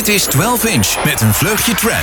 Dit is 12 Inch met een vleugje trance.